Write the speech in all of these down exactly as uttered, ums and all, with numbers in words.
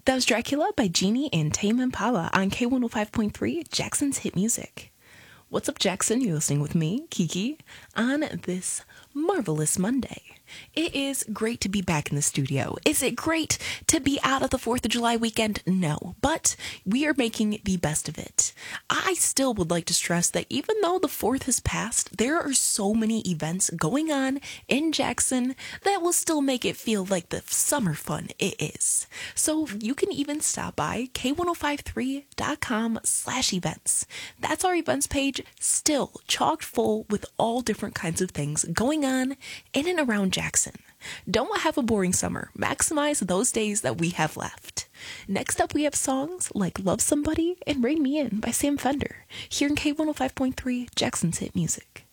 That was Dracula by Genie and Tame Impala on K one oh five point three, Jackson's Hit Music. What's up, Jackson? You're listening with me, Kiki, on this marvelous Monday. It is great to be back in the studio. Is it great to be out of the fourth of July weekend? No, but we are making the best of it. I still would like to stress that even though the fourth has passed, there are so many events going on in Jackson that will still make it feel like the summer fun it is. So you can even stop by K ten fifty-three dot com slash events. That's our events page, still chock full with all different kinds of things going on in and around Jackson. Jackson. Don't have a boring summer. Maximize those days that we have left. Next up, we have songs like Love Somebody and Rain Me In by Sam Fender, here in K one oh five point three, Jackson's Hit Music.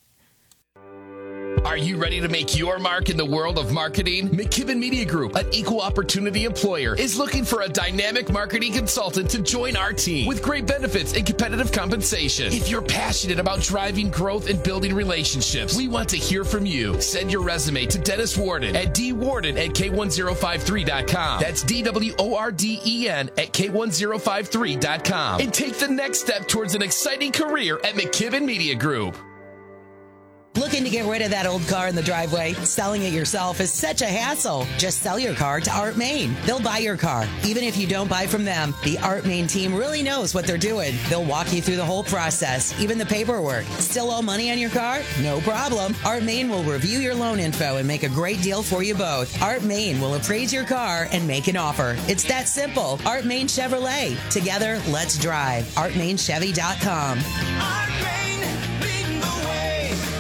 Are you ready to make your mark in the world of marketing? McKibben Media Group, an equal opportunity employer, is looking for a dynamic marketing consultant to join our team with great benefits and competitive compensation. If you're passionate about driving growth and building relationships, we want to hear from you. Send your resume to Dennis Warden at d warden at k ten fifty-three dot com. That's D W O R D E N at k ten fifty-three dot com. And take the next step towards an exciting career at McKibben Media Group. Looking to get rid of that old car in the driveway? Selling it yourself is such a hassle. Just sell your car to Art Main. They'll buy your car. Even if you don't buy from them, the Art Main team really knows what they're doing. They'll walk you through the whole process, even the paperwork. Still owe money on your car? No problem. Art Main will review your loan info and make a great deal for you both. Art Main will appraise your car and make an offer. It's that simple. Art Main Chevrolet. Together, let's drive. art main chevy dot com. Art Main, leading the way.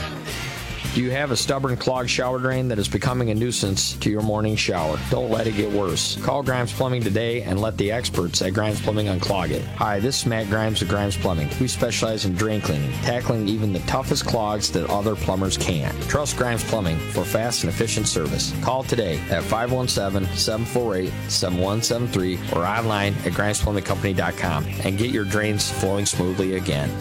Do you have a stubborn clogged shower drain that is becoming a nuisance to your morning shower? Don't let it get worse. Call Grimes Plumbing today and let the experts at Grimes Plumbing unclog it. Hi, this is Matt Grimes of Grimes Plumbing. We specialize in drain cleaning, tackling even the toughest clogs that other plumbers can't. Trust Grimes Plumbing for fast and efficient service. Call today at five one seven, seven four eight, seven one seven three or online at grimes plumbing company dot com and get your drains flowing smoothly again.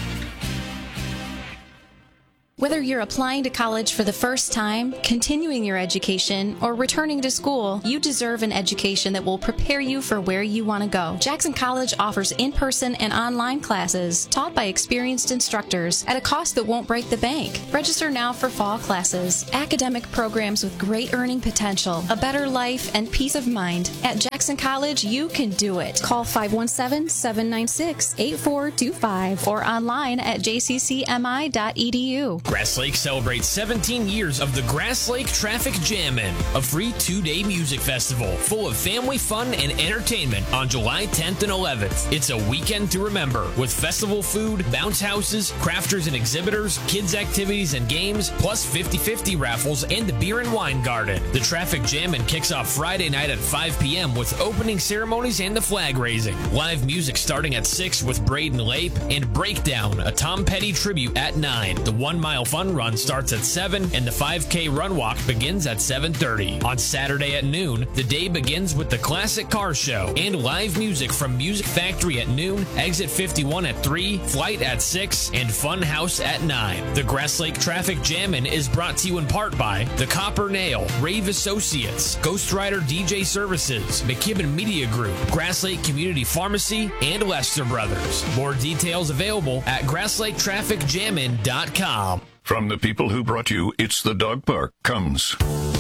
Whether you're applying to college for the first time, continuing your education, or returning to school, you deserve an education that will prepare you for where you want to go. Jackson College offers in-person and online classes taught by experienced instructors at a cost that won't break the bank. Register now for fall classes, academic programs with great earning potential, a better life, and peace of mind. At Jackson College, you can do it. Call five one seven, seven nine six, eight four two five or online at j c c m i dot e d u. Grass Lake celebrates seventeen years of the Grass Lake Traffic Jammin', a free two-day music festival full of family fun and entertainment on July tenth and eleventh. It's a weekend to remember with festival food, bounce houses, crafters and exhibitors, kids activities and games, plus fifty-fifty raffles and the beer and wine garden. The Traffic Jammin' kicks off Friday night at five p.m. with opening ceremonies and the flag raising. Live music starting at six with Braden Lape and Breakdown, a Tom Petty tribute at nine. The one-mile fun run starts at seven and the five K run walk begins at seven thirty. On Saturday at noon, the day begins with the Classic Car Show and live music from Music Factory at noon, Exit fifty-one at three, Flight at six, and Fun House at nine. The Grass Lake Traffic Jammin' is brought to you in part by The Copper Nail, Rave Associates, Ghost Rider D J Services, McKibben Media Group, Grass Lake Community Pharmacy, and Lester Brothers. More details available at grass lake traffic jammin dot com. From the people who brought you It's the Dog Park comes